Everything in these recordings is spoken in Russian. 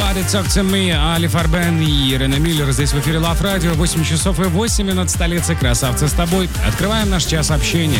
Somebody Talk to Me, Али Фарбен и Ирина Миллер. Здесь в эфире Love Radio, 8 часов и 8 минут, столица. Красавцы с тобой. Открываем наш час общения.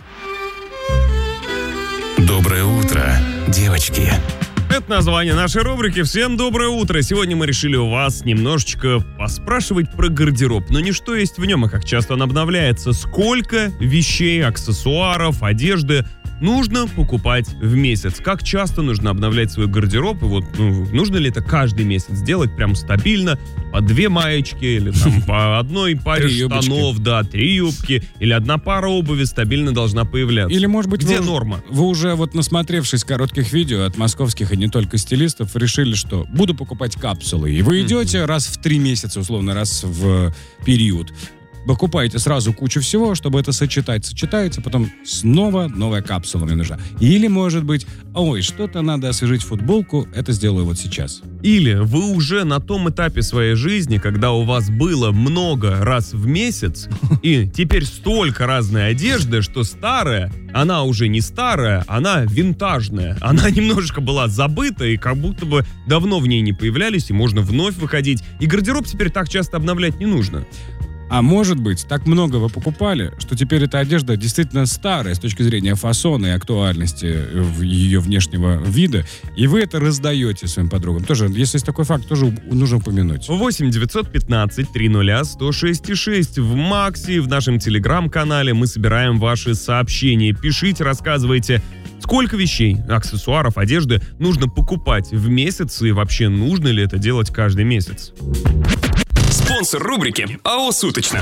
Доброе утро, девочки. Это название нашей рубрики. Всем доброе утро. Сегодня мы решили у вас немножечко поспрашивать про гардероб. Но не что есть в нем, а как часто он обновляется. Сколько вещей, аксессуаров, одежды нужно покупать в месяц? Как часто нужно обновлять свой гардероб? И вот нужно ли это каждый месяц делать прям стабильно? По 2 маечки или там по одной паре штанов, 3 юбки, или одна пара обуви стабильно должна появляться. Или, может быть, где норма? Вы уже вот насмотревшись коротких видео от московских и не только стилистов, решили, что буду покупать капсулы. И вы идете раз в 3 месяца, условно, раз в период. Покупаете сразу кучу всего, чтобы это сочетается, потом снова новая капсула мне нужна. Или, может быть, что-то надо освежить футболку, это сделаю вот сейчас. Или вы уже на том этапе своей жизни, когда у вас было много раз в месяц, и теперь столько разной одежды, что старая, она уже не старая, она винтажная. Она немножечко была забыта, и как будто бы давно в ней не появлялись, и можно вновь выходить. И гардероб теперь так часто обновлять не нужно. А может быть, так много вы покупали, что теперь эта одежда действительно старая с точки зрения фасона и актуальности ее внешнего вида, и вы это раздаете своим подругам. Тоже, если есть такой факт, тоже нужно упомянуть. 8 915 300 106,6 в Максе, в нашем телеграм-канале мы собираем ваши сообщения. Пишите, рассказывайте, сколько вещей, аксессуаров, одежды нужно покупать в месяц, и вообще нужно ли это делать каждый месяц. Спонсор рубрики АО «Суточно».